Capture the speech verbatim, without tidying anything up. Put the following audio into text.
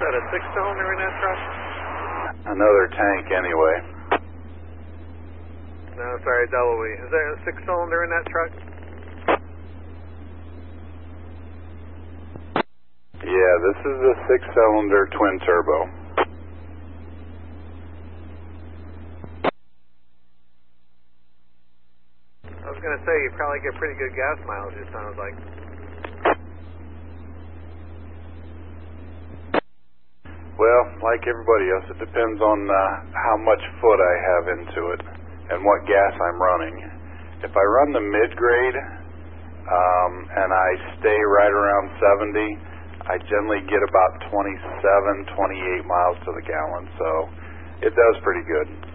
that a six-cylinder in that truck? Another tank anyway. No, sorry, double B. Is there a six-cylinder in that truck? Yeah, this is a six-cylinder twin turbo. I was going to say, you probably get pretty good gas mileage, it sounds like. Well, like everybody else, it depends on uh, how much foot I have into it and what gas I'm running. If I run the mid-grade um, and I stay right around seventy, I generally get about twenty-seven, twenty-eight miles to the gallon, so it does pretty good.